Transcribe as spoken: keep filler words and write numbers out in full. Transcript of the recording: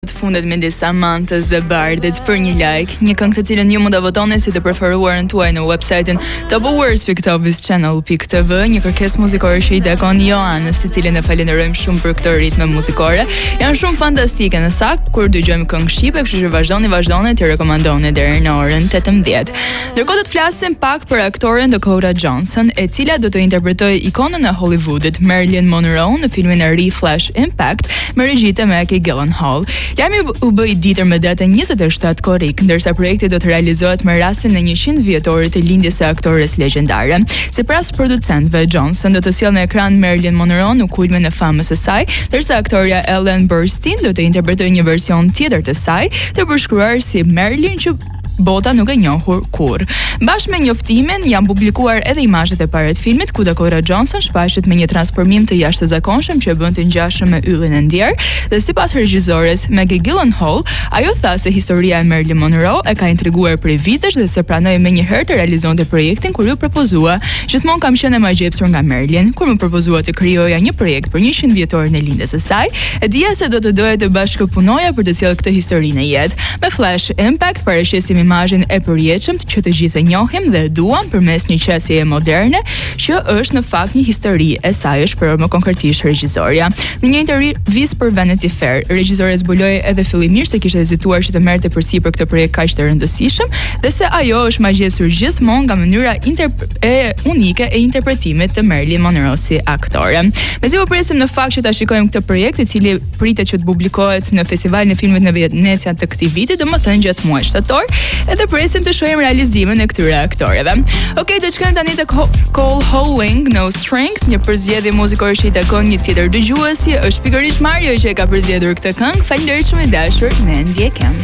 Të fundet midis Samantës dhe Bardit për një like, një këngë të cilën ju mund ta votoni si të preferuarën tuaj në website-in top awards dot topis channel dot t v, një kërkesë muzikore që i takon Joanës, të cilën e falenderojmë shumë për këtë ritme muzikore. Janë shumë fantastike në sakt kur dëgjojmë këngë shqipe, kështu që vazhdoni, vazhdoni të rekomandoni deri në orën tetëmbëdhjetë. Ndërkohë do të flasim pak për aktoren Dakota Johnson, e cila do të interpretojë ikonën e Hollywoodit Marilyn Monroe në filmin e ri Flash Impact me regjitë e Maggie Gyllenhaal. Lajmi u bë i ditër me datën njëzet e shtatë korrik, ndërsa projekti do të realizohet me rastin e njëqind vjetorit të lindjes së aktores legjendare. Sipas producentëve, Johnson do të sjellë në ekran Marilyn Monroe në kulmin e famës së saj, ndërsa aktoreja Ellen Burstyn do të interpretojë një version tjetër të saj, të përshkruar si Marilyn që bota nuk e njohur kur. Bashkë me njoftimin janë publikuar edhe imazhet e para të filmit ku Dakota Johnson shfaqet me një transformim të jashtëzakonshëm që e bën të ngjashëm me yllin e ndjer, dhe sipas regjizores Maggie Gyllenhaal, ajo tha se historia e Marilyn Monroe e ka intriguar prej vitesh dhe se pranoi menjëherë të realizonte projektin kur ju propozua. Gjithmonë kam qenë e magjepsur nga Marilyn, kur më propozua të krijoja një projekt për njëqind vjetorin e lindjes së saj, e dija se do të doja të bashkëpunoja për të sjellë këtë historinë e jetë. Me Flash Impact paraqesim imazhin e përjetshëm që të gjithë e njohim dhe e duam përmes një qasjeje moderne që është në fakt një histori e saj, shpreh më konkretisht regjisorja. Në një intervistë për Vanity Fair, regjisorja zbuloi edhe fillimisht se kishte hezituar që të merrte përsipër këtë projekt kaq të rëndësishëm dhe se ajo është magjepsur gjithmonë nga mënyra e unike e interpretimit të Marilyn Monroe si aktore. Mezi po presim në fakt që ta shikojmë këtë projekt, i cili pritet që të publikohet në Festivalin e Filmit në Venecia të këtij viti, domethënë gjatë muajit shtator, edhe presim të shohim realizimin e këtyre aktorëve. Okej, do të shkojmë tani te Cole Houling, No Strings, një përzgjedhje muzikore që i takon një tjetër dëgjuesi, është pikërisht Mario që e ka përzgjedhur këtë këngë. Faleminderit shumë i dashur, ne ndjekim.